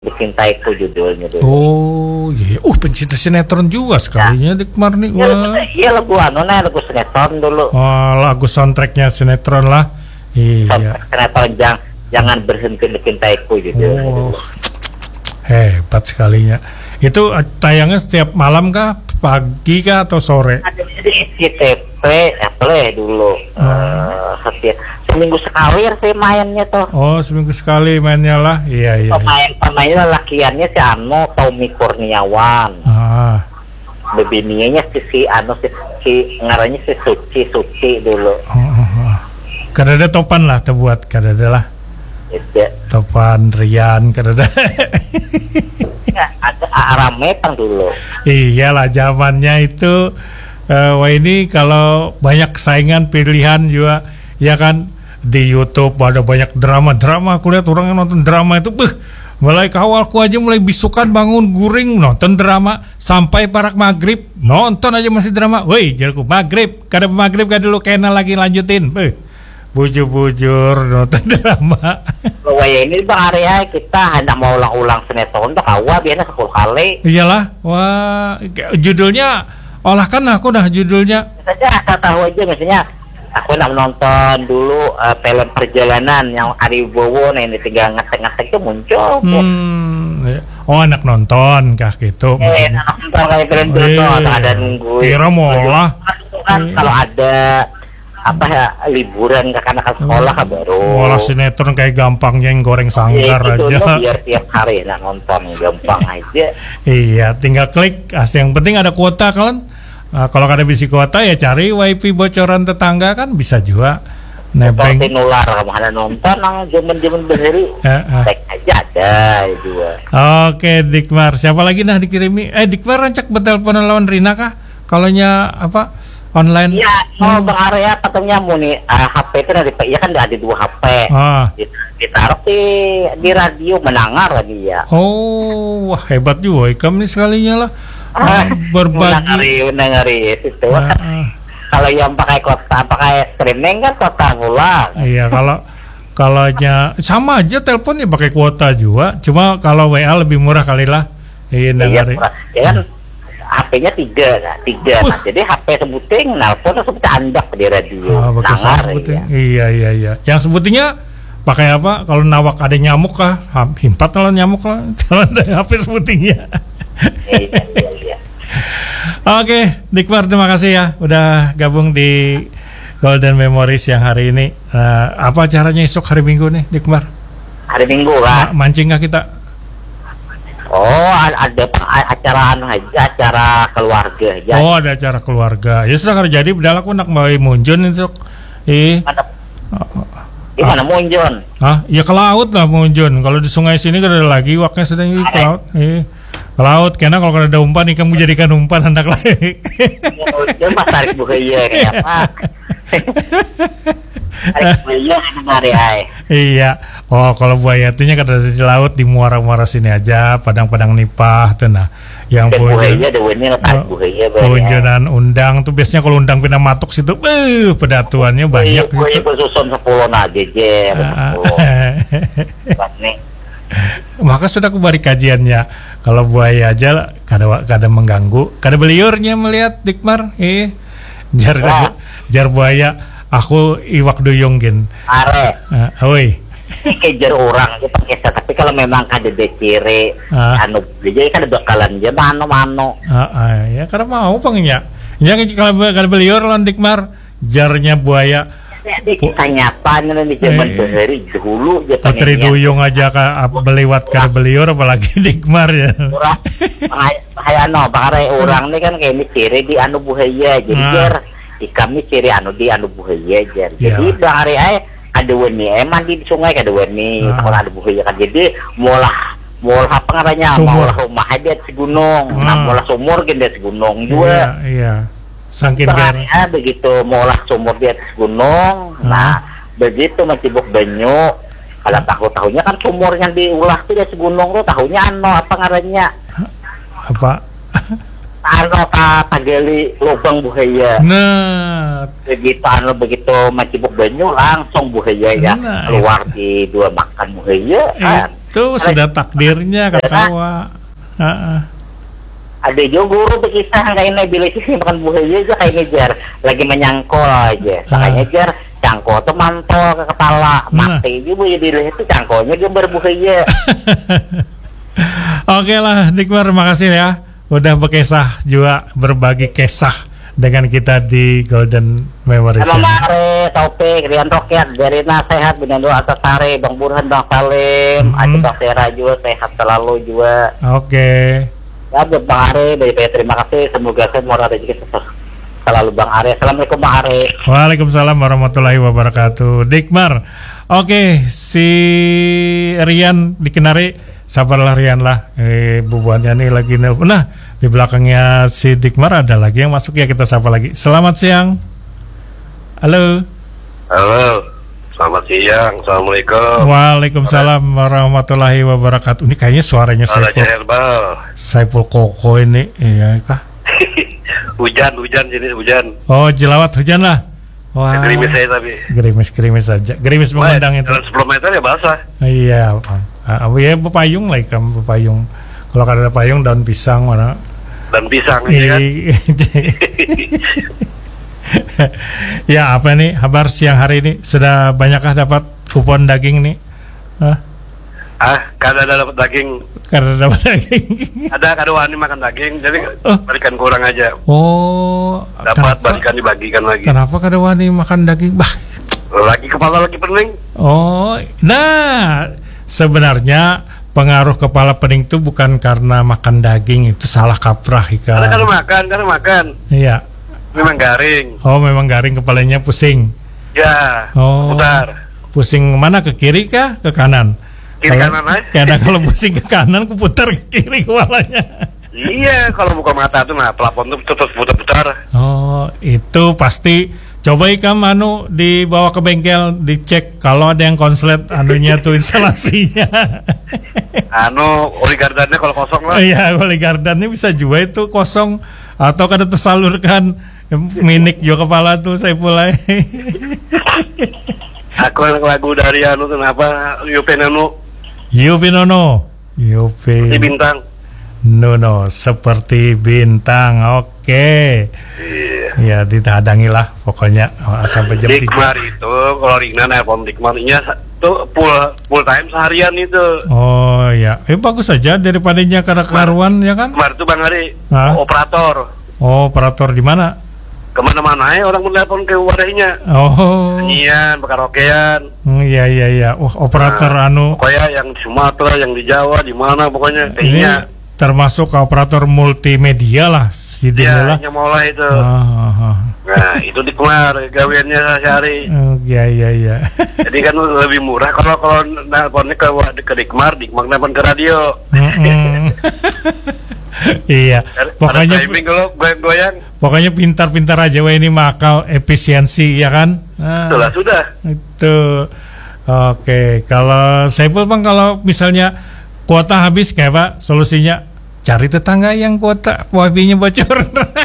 Cintaiku judulnya dulu. Oh iya, pencinta sinetron juga sekalinya Dikmar nih. Wah. Iya lagu lagu sinetron dulu. Oh, lagu soundtracknya sinetron lah. Iya. Sinetron jangan berhenti mencintaiku judulnya. Oh, hebat sekalinya. Itu tayangnya setiap malam kah, pagi kah atau sore? Ada di SCTV, Apple dulu. Seminggu sekali saya mainnya tuh. Oh, seminggu sekali mainnya lah. Iya. Pemainnya lakiannya si Ano Tommy Kurniawan. Bebininya si ngarannya si Suci dulu. Kadada Topan lah terbuat kadada lah. Topan Rian kadada. Ada Aram dulu. Iyalah zamannya itu. Wah ini kalau banyak saingan pilihan juga, ya kan di YouTube ada banyak drama. Aku lihat orang yang nonton drama itu, mulai kawalku aja mulai bisukan bangun guring nonton drama sampai parak maghrib nonton aja masih drama. Woi jarku maghrib dulu kena lagi lanjutin. Bujur nonton drama. Wah ini Bang Arya kita hendak mau ulang-ulang sinetron tuh kawa biasanya 10 kali. Iyalah, wah judulnya olah kan aku dah judulnya. Saja asal tahu aja misalnya aku nak menonton dulu film perjalanan yang Ari Bowo ini tinggal ngetek itu muncul. Oh anak nonton kah gitu. Anak nonton kayak film dulu ada nunggu. Kira molah. Kan kalau ada liburan ke anak sekolah baru. Molah sinetron kayak gampangnya yang goreng sanggar aja. Biar tiap hari nak nonton gampang aja. Iya, tinggal klik. Yang penting ada kuota kan. Kalau ada bisi kuota ya cari wifi bocoran tetangga kan bisa juga. Nebeng. Seperti nular kamu ada nonton nang zaman beheri. Cek aja ada juga. Oke, Dikmar. Siapa lagi nah dikirimi? Dikmar rancak bertelepon lawan Rina kah? Kalaunya online? Iya, Bang Arya katanya mau nih HP itu ya kan ada 2 HP. Ditaruh di radio menangar lagi ya. Oh, wah hebat juga ikam nih sekalinya lah. Berbagi. Menangari itu. Kalau yang pakai streaming kan kota pula. Iya, kalaunya sama aja teleponnya pakai kuota juga. Cuma kalau WA lebih murah kali lah. Iya, ya kan. HP-nya 3. Nah, jadi HP sebuting, nelpon sebut andak di radio. Ya. Iya. Yang sebutnya pakai apa? Kalau nawak ada nyamuk kah? Himpat kalau nyamuk lah. Kalau ada HP sebutingnya. Iya. Oke, Dikmar terima kasih ya udah gabung di Golden Memories yang hari ini. Apa caranya esok hari Minggu nih, Dikmar? Hari Minggu lah. Mancing nggak kita? Oh, ada acara keluarga. Jadi. Oh, ada acara keluarga. Ya sudah kalau jadi udah aku nak mau munjun itu. Di mana munjun? Ya ke laut lah munjun. Kalau di sungai sini kan ada lagi waknya sedang ke laut. Ke laut karena kalau ada umpan nih kamu jadikan umpan anak lagi. Munjun pas tarik buaya kayak apa? Iya. Oh, kalau buaya itunya kan ada di laut di muara-muara sini aja, padang-padang nipah tuh nah. Yang punjunan undang tuh biasanya kalau undang pindah matuk situ, pedatuannya banyak gitu. Susun 10 najejer. Maka sudah aku bari kajiannya. Kalau buaya aja kada mengganggu, kada beliurnya melihat Dikmar. Jar buaya. Aku iwak duyung gin. Oi. Kejar orang aja pakai tapi kalau memang ada ciri jadi kan bakalan dia mano. Ya karena mau pangnya. Ya kalau beliur lan Dikmar jarnya buaya. Kita nyapa nih di zaman dari dulu aja Patri duyung aja beliwat kada beliur apalagi Dikmar ya. Kayak bakare orang nih kan kayak ini ciri di buaya jadi jar kami ciri di buaya jar. Jadi Bang Arya ada weni mandi di sungai kada weni kalau ada buaya kan jadi molah apa ngarannya molah rumah aja di gunung molah sumur kan di gunung juga. Iya. Saking begitu molah sumur di atas gunung. Nah begitu mencibuk banyu kalau tahunya kan sumurnya diulah tuh di gunung tuh tahunya apa ngarannya apa tagali lubang buaya. Nah, begitu mencibuk banyu langsung buaya ya keluar di 2 makan buaya kan. Itu sudah takdirnya katawa. Ada juga guru berkisah kayaknya bila sih makan buaya aja kayaknya jar lagi menyangkol aja. Makanya jar cangkol tuh mantol ke kepala mati juga ya dilihat itu cangkolnya dia berbuaya. Oke lah, Dikmar, makasih ya udah berkisah juga berbagi kisah dengan kita di Golden Memories. Emang Mare, Taufik, Rian Rokyat, Jarina sehat, Binando Atasari, Bang Burhan, Bang Salim, Aceh Bang Sera juga sehat selalu juga. Oke. Ya buat Bang Are, dari saya terima kasih. Semoga semua rezeki selalu Bang Are. Assalamualaikum Bang Are. Waalaikumsalam warahmatullahi wabarakatuh. Dikmar. Oke, si Rian di Kenari, sabarlah Rian lah. Bubuannya nih lagi nelpon. Nah, di belakangnya si Dikmar ada lagi yang masuk ya, kita sapa lagi. Selamat siang. Halo. Halo. Selamat siang. Assalamualaikum. Waalaikumsalam warahmatullahi wabarakatuh. Ini kayaknya suaranya Saiful Koko ini. Iya kah? hujan jenis hujan. Oh, jelawat hujan lah. Wah. Gerimis saya tapi. Gerimis saja. Gerimis mengundang itu. 10 meter ya basah. Iya, ya berpayung lah, kamu berpayung. Kalau ada payung daun pisang mana? Dan pisang ini kan. Ya, apa nih kabar siang hari ini? Sudah banyakkah dapat kupon daging nih? Kada ada dapat daging. Kada dapat daging. Kada wani makan daging, jadi balikan kurang aja. Oh, dapat balikan dibagikan lagi. Kenapa kada wani makan daging? Bah, lagi kepala lagi pening. Oh, nah sebenarnya pengaruh kepala pening itu bukan karena makan daging, itu salah kaprah ikan. Karena makan. Iya. Memang garing. Oh, memang garing, kepalanya pusing. Ya. Oh. Putar. Pusing mana, ke kiri kah ke kanan? Kiri kanan aja. Karena kalau pusing ke kanan, ku putar ke kiri kepalanya. Iya, kalau buka mata tuh pelapon tuh terus putar-putar. Oh, itu pasti. Coba kamu dibawa ke bengkel, dicek kalau ada yang konslet anunya tuh instalasinya. Oli gardannya kalau kosong lah. Iya, oli gardannya bisa juga itu kosong atau kada tersalurkan. Minik juga kepala tuh saya mulai. Aku lagu dari kenapa Yupenono. Yupi. Di bintang. No, seperti bintang. Oke. Ya, ditadangi lah pokoknya sampai jam 3. Dikmar itu kalau Rina nelpon Dikmarnya tuh full time seharian itu. Oh ya, bagus saja daripadanya karena karuan ya kan? Kemarin tuh Bang Ari operator. Oh, operator di mana? Kemana-mana ya orang menelpon ke wadahnya. Oh. Nyian, karaokean. Iya. Operator pokoknya yang di Sumatera, yang di Jawa, di mana pokoknya kayaknya. Termasuk operator multimedia lah si Iya, nyamolah itu. Nah, itu Dikmar gawiannya sehari. Iya. Jadi kan lebih murah kalau nelponnya ke Dikmar nelpon ke radio. Iya. Pokoknya timing kalau goyang. Pokoknya pintar-pintar aja ini makal efisiensi ya kan? Itulah sudah. Itu. Oke, kalau Saiful Bang, kalau misalnya kuota habis kayak Pak, solusinya cari tetangga yang kuota wifi-nya bocor.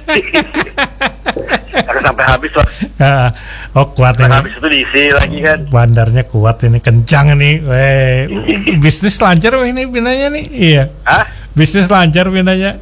Sampai habis lah. Kuat ini. Habis itu diisi lagi kan. Bandarnya kuat ini, kencang nih. Bisnis lancar ini pinanya nih. Iya. Bisnis lancar pinanya.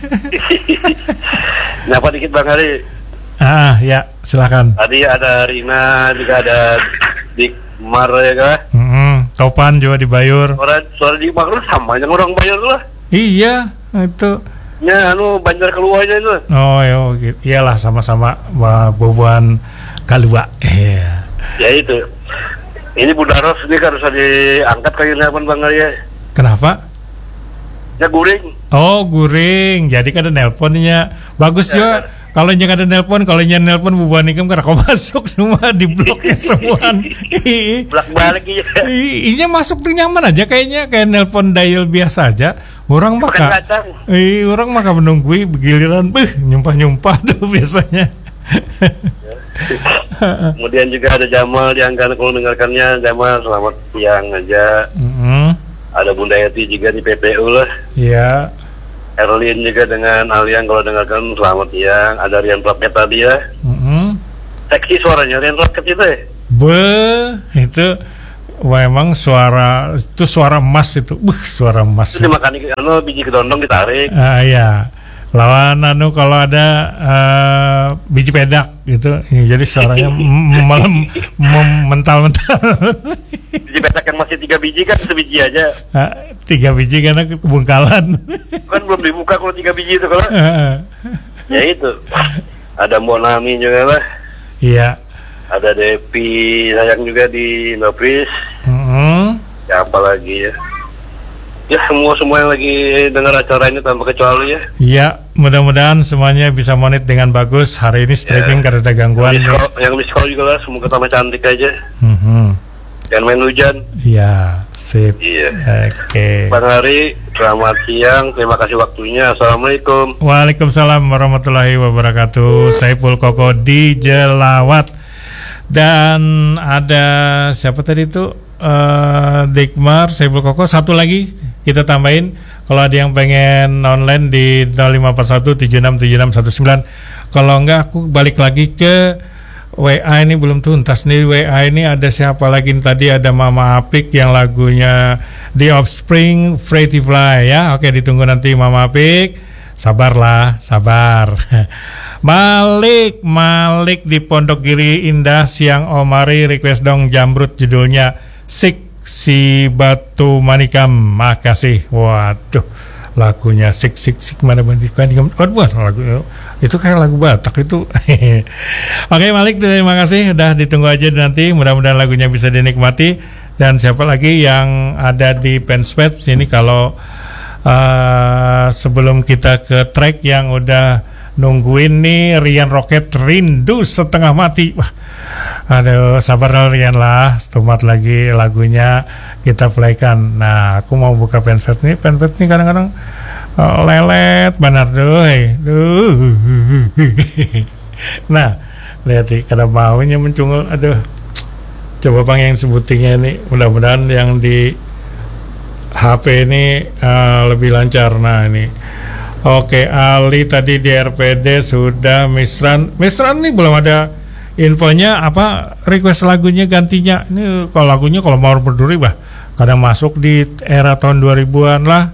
Nyapa dikit Bang Ari. Ya, silakan. Tadi ada Rina, juga ada Dikmar ya kan. Topan juga di Bayur. Suara Dikmar sama yang orang Bayur lah. Iya, itu. Ya, Banjar keluarnya itu. Oh, gitu. Iyalah sama-sama boboan kalua. Iya. Ya itu. Ini Bunda Ros ini kan harus diangkat kayak nelpon Bang Ari. Kenapa? Ya guring. Oh, guring. Jadi kan ada nelponnya. Bagus ya. Juga. Kalau yang ada nelpon, kalau yang nelpon bubuan ikam karena kau masuk semua di bloknya semua. Blok balik ya. Iya masuk tuh nyaman aja kayaknya, kayak nelpon dial biasa aja. Orang maka orang maka menunggu begiliran nyumpah tuh biasanya. Kemudian juga ada Jamal yang kan kalau mendengarkannya. Jamal selamat siang aja. Ada Bunda Yati juga di PPU lah. Iya. Erlin juga dengan Alian kalau dengarkan selamat siang. Ada Rian Rocket tadi ya. Seksi suaranya Rian Rocket itu ya. Itu memang suara emas itu, suara emas. Itu dimakan biji kedondong ditarik. Ya, lawan kalau ada biji pedak gitu, jadi suaranya mental-mental. Biji pedak yang masih 3 biji kan sebiji aja. 3 biji karena kebungkalan. Kan belum dibuka kalau 3 biji itu kalau. Ya itu. Ada Mbok Nami juga lah. Iya. Ada Depi sayang juga di Nopris. Ya apa lagi ya? Ya semua yang lagi dengar acara ini tanpa kecuali ya. Iya, mudah-mudahan semuanya bisa monit dengan bagus. Hari ini streaming karena ada gangguan. Yang di sekolah juga lah, semoga tambah cantik aja. Jangan main hujan. Iya, sip. Iya. Oke. Bang Hari, selamat siang. Terima kasih waktunya. Assalamualaikum. Waalaikumsalam warahmatullahi wabarakatuh. Saiful Koko di Jelawat. Dan ada siapa tadi itu? Dikmar, Saiful Koko. Satu lagi kita tambahin. Kalau ada yang pengen online di 0541767619. Kalau enggak aku balik lagi ke WA ini belum tuntas nih. WA ini ada siapa lagi nih? Tadi ada Mama Apik yang lagunya The Offspring Free to Fly ya. Oke, ditunggu nanti Mama Apik. Sabarlah, sabar. Malik di Pondok Giri Indah siang Omari request dong Jamrut judulnya Sik si Batu Manikam. Makasih. Waduh, lagunya Sik mana Manikam. Waduh, lagu itu kayak lagu Batak itu. Oke Malik, terima kasih udah ditunggu aja nanti. Mudah-mudahan lagunya bisa dinikmati. Dan siapa lagi yang ada di Penspet sini kalau sebelum kita ke track yang udah nungguin nih, Rian Roket Rindu Setengah Mati. Wah, aduh, sabar Rian lah, setumat lagi lagunya kita playkan. Nah, aku mau buka Penspet nih kadang-kadang lelet benar duh. Nah, lihat nih, kada maunya mencungul. Aduh, coba Bang yang sebutingnya ini, mudah-mudahan yang di HP ini lebih lancar. Nah ini oke, Ali tadi di RPD sudah. Misran nih belum ada infonya apa request lagunya gantinya. Ini kalau lagunya kalau mau berduri kadang masuk di era tahun 2000-an lah.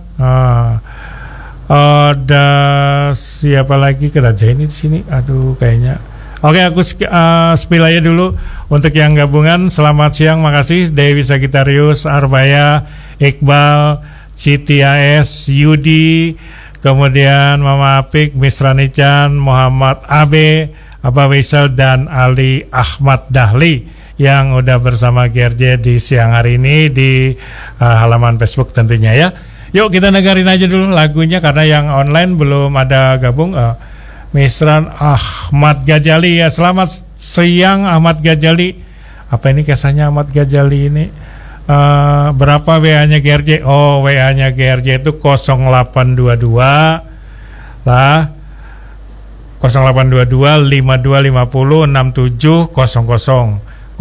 Ada siapa lagi ada ini di sini. Aduh kayaknya. Oke, aku spill aja dulu untuk yang gabungan. Selamat siang, makasih Dewi Sagitarius, Arbaya, Iqbal, Citi AS, Yudi, kemudian Mama Apik, Misrani Chan, Muhammad Abe, Abah Waisal, dan Ali Ahmad Dahli yang udah bersama GRJ di siang hari ini di halaman Facebook tentunya ya. Yuk kita dengerin aja dulu lagunya karena yang online belum ada gabung. Misran Ahmad Gajali ya, selamat siang Ahmad Gajali. Apa ini kesannya Ahmad Gajali ini? Berapa WA-nya GRJ? Oh, WA-nya GRJ itu 0822 lah, 0822 5250 6700, 0822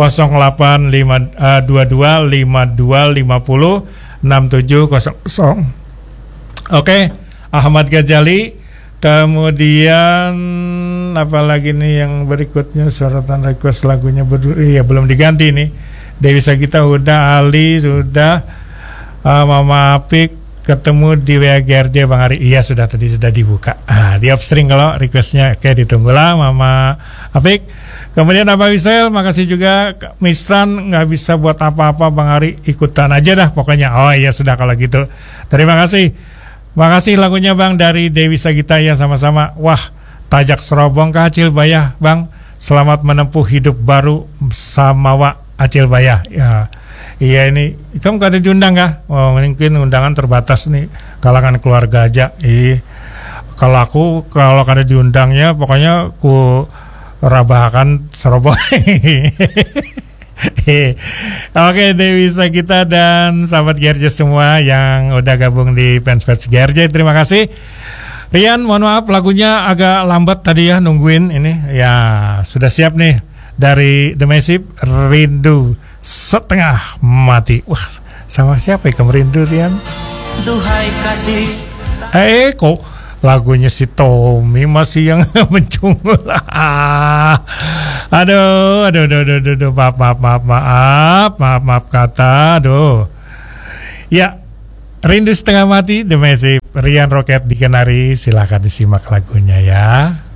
5250 6700. Oke, Ahmad Gajali. Kemudian apalagi nih yang berikutnya, sorotan request lagunya ya belum diganti nih. Dewi Sagita udah, Ali sudah, Mama Apik ketemu di WA GRJ Bang Ari. Iya sudah, tadi sudah dibuka. Di upstream kalau requestnya. Oke, ditunggulah Mama Apik. Kemudian Abah Wisel, makasih juga. Misran nggak bisa buat apa-apa Bang Ari, ikutan aja dah pokoknya. Oh iya sudah kalau gitu. Terima kasih. Makasih lagunya Bang dari Dewi Sagita ya, sama-sama. Wah, tajak serobong ke Acil Bayah Bang. Selamat menempuh hidup baru sama Acil Bayah. Ya, iya ini kamu gak ada diundang kah? Oh, mungkin undangan terbatas nih kalangan keluarga aja. Kalau kada diundangnya pokoknya ku rabahkan serobong. Oke, Dewi Sagita dan sahabat GRJ semua yang udah gabung di Fanspage GRJ, terima kasih. Rian, mohon maaf lagunya agak lambat tadi ya, nungguin ini. Ya, sudah siap nih dari The Massive, Rindu Setengah Mati. Wah, sama siapa ya kamu rindu Rian? Duhai kasih. Kok lagunya si Tommy masih yang mencungul. Aduh, maaf kata, aduh. Ya, Rindu Setengah Mati, The Massive, Rian Rocket di Kenari, silahkan disimak lagunya ya.